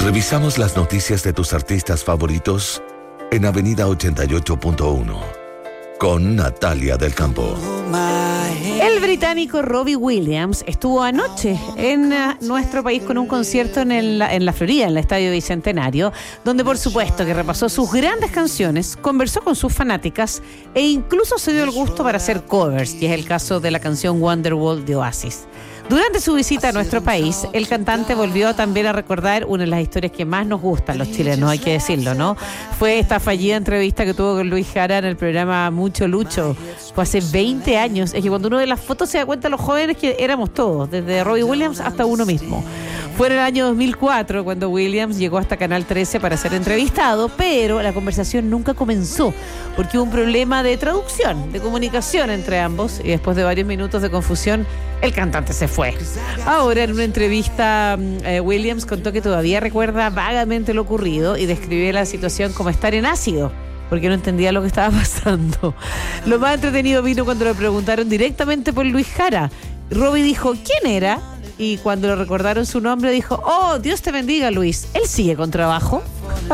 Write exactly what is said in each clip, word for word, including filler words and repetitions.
Revisamos las noticias de tus artistas favoritos en Avenida ochenta y ocho punto uno con Natalia del Campo. El británico Robbie Williams estuvo anoche en uh, nuestro país con un concierto en, el, en la Florida, en el Estadio Bicentenario, donde por supuesto que repasó sus grandes canciones, conversó con sus fanáticas e incluso se dio el gusto para hacer covers, y es el caso de la canción Wonderwall de Oasis. Durante su visita a nuestro país, el cantante volvió también a recordar una de las historias que más nos gustan los chilenos, hay que decirlo, ¿no? Fue esta fallida entrevista que tuvo con Luis Jara en el programa Mucho Lucho. Fue hace veinte años. Es que cuando uno ve las fotos se da cuenta los jóvenes que éramos todos, desde Robbie Williams hasta uno mismo. Fue en el año dos mil cuatro cuando Williams llegó hasta Canal trece para ser entrevistado, pero la conversación nunca comenzó porque hubo un problema de traducción, de comunicación entre ambos, y después de varios minutos de confusión, el cantante se fue. Ahora, en una entrevista, eh, Williams contó que todavía recuerda vagamente lo ocurrido y describió la situación como estar en ácido, porque no entendía lo que estaba pasando. Lo más entretenido vino cuando le preguntaron directamente por Luis Jara. Robbie dijo, ¿quién era? Y cuando le recordaron su nombre dijo, oh, Dios te bendiga, Luis, ¿él sigue con trabajo?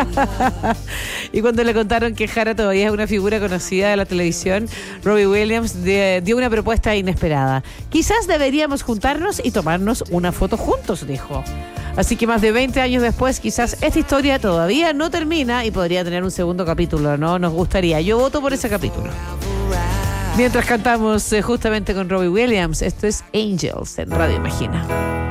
Y cuando le contaron que Jara todavía es una figura conocida de la televisión, Robbie Williams de, dio una propuesta inesperada. Quizás deberíamos juntarnos y tomarnos una foto juntos, dijo. Así que más de veinte años después, quizás esta historia todavía no termina y podría tener un segundo capítulo, ¿no? Nos gustaría. Yo voto por ese capítulo. Mientras cantamos eh, justamente con Robbie Williams, esto es Angels en Radio Imagina.